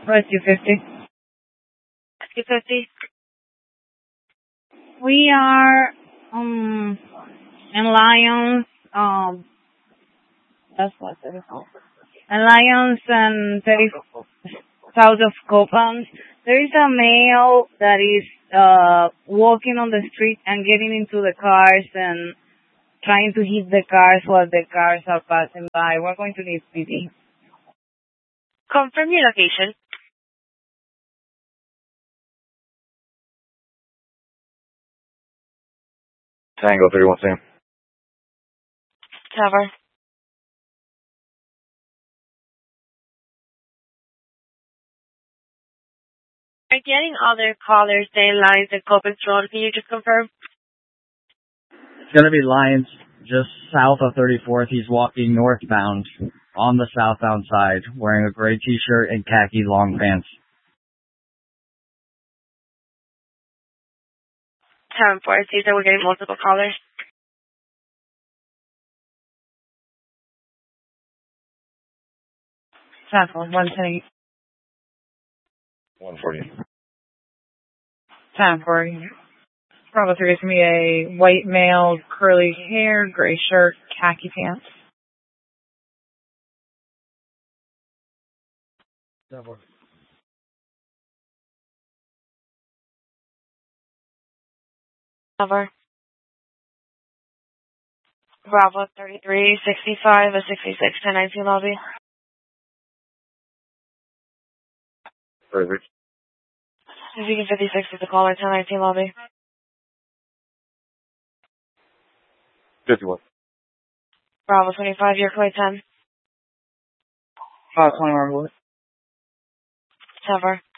Rescue 50. Rescue 50. We are in Lyons, that's what it is called. In Lyons and 30 south of Copeland. There is a male that is walking on the street and getting into the cars and trying to hit the cars while the cars are passing by. We're going to need PD. Confirm your location. Tango 31 Sam. Cover. We're getting other callers in lines at Copeland Road. Can you just confirm? It's going to be Lyons, just south of 34th. He's walking northbound on the southbound side, wearing a gray t-shirt and khaki long pants. 10-4. See that we're getting multiple callers. Sample 110. 140. Time for Bravo 3 is going to be a white male, curly hair, gray shirt, khaki pants. Cover. Bravo 33, 65, a 66, 1019 lobby. Perfect. Speaking 56 is the caller, 1019 lobby. 51. Bravo 25, your code 10. 21 bullet. Cover.